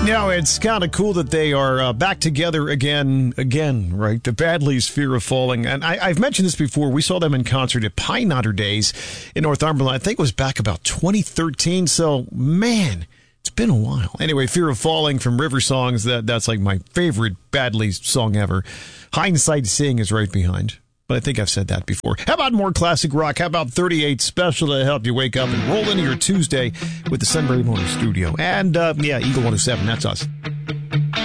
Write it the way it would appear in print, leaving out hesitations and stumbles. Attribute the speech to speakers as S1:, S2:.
S1: Now, it's kind of cool that they are back together again, right? The Badleys, Fear of Falling. And I've mentioned this before. We saw them in concert at Pine Knotter Days in Northumberland. I think it was back about 2013. So, man, it's been a while. Anyway, Fear of Falling from River Songs. That's like my favorite Badleys song ever. Hindsight Seeing is right behind. But I think I've said that before. How about more classic rock? How about 38 Special to help you wake up and roll into your Tuesday with the Sunbury Motor Studio? And, Eagle 107, that's us.